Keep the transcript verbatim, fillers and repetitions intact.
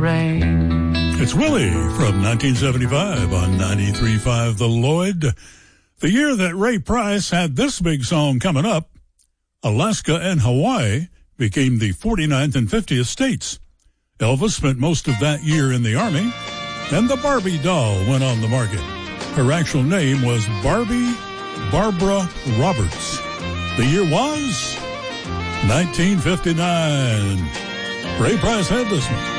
rain. It's Willie from nineteen seventy-five on ninety-three point five The Lloyd. The year that Ray Price had this big song coming up, Alaska and Hawaii became the forty-ninth and fiftieth states. Elvis spent most of that year in the Army, and the Barbie doll went on the market. Her actual name was Barbie Barbara Roberts. The year was nineteen fifty-nine. Ray Price had this one.